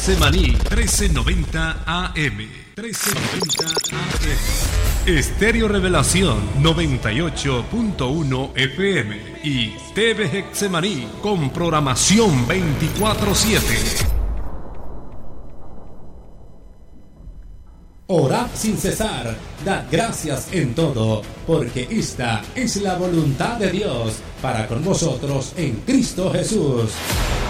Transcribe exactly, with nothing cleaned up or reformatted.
Semaní trece noventa A M. trece noventa A M. Estéreo Revelación noventa y ocho punto uno F M. Y T V Getsemaní con programación veinticuatro siete. Orad sin cesar, dad gracias en todo, porque esta es la voluntad de Dios para con vosotros en Cristo Jesús.